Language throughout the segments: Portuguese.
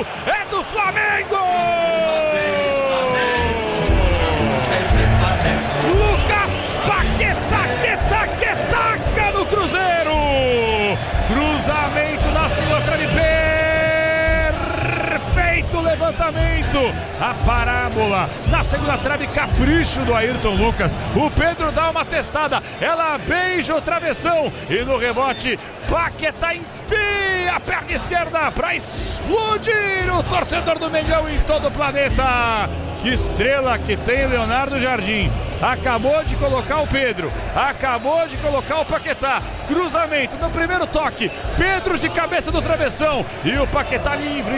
é do Flamengo! Lucas Paquetá, quetaca no Cruzeiro! Cruzamento na segunda trave, perfeito levantamento, a parábola na segunda trave, capricho do Ayrton Lucas. O Pedro dá uma testada, ela beija o travessão e no rebote Paquetá enfia a perna esquerda para explodir o torcedor do Mengão em todo o planeta. Que estrela que tem Leonardo Jardim. Acabou de colocar o Pedro, acabou de colocar o Paquetá. Cruzamento no primeiro toque, Pedro de cabeça do travessão e o Paquetá livre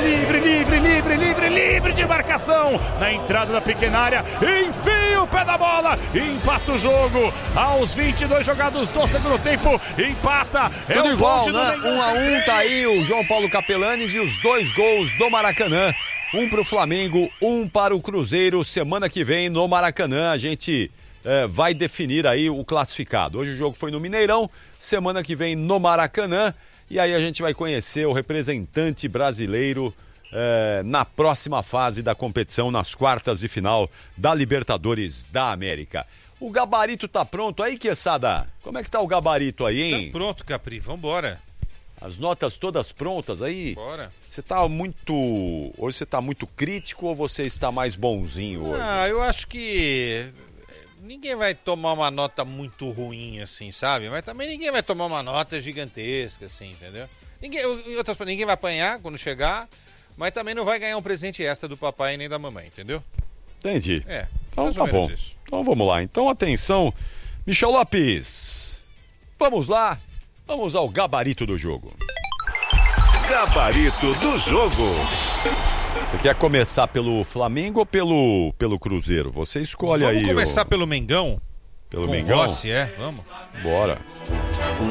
de marcação na entrada da pequena área, enfia o pé da bola e empata o jogo aos 22 jogados do segundo tempo. Empata, é tudo o igual, ponte né? do 1-1, tá aí o João Paulo Capelanes e os 2 gols do Maracanã. Um para o Flamengo, um para o Cruzeiro. Semana que vem no Maracanã a gente vai definir aí o classificado. Hoje o jogo foi no Mineirão, semana que vem no Maracanã. E aí a gente vai conhecer o representante brasileiro na próxima fase da competição, nas quartas de final da Libertadores da América. O gabarito tá pronto aí, Quesada? Como é que tá o gabarito aí, hein? Tá pronto, Capri, vambora. As notas todas prontas aí? Bora. Você tá muito... Hoje você tá muito crítico ou você está mais bonzinho hoje? Ah, eu acho que ninguém vai tomar uma nota muito ruim assim, sabe? Mas também ninguém vai tomar uma nota gigantesca assim, entendeu? Ninguém vai apanhar quando chegar, mas também não vai ganhar um presente extra do papai nem da mamãe, entendeu? Entendi. Então tá bom. Isso. Então vamos lá. Então atenção, Michel Lopes. Vamos lá. Vamos ao gabarito do jogo. Gabarito do jogo. Você quer começar pelo Flamengo ou pelo Cruzeiro? Você escolhe aí. Vamos começar pelo Mengão? Pelo Com Mengão? Rossi, vamos. Bora.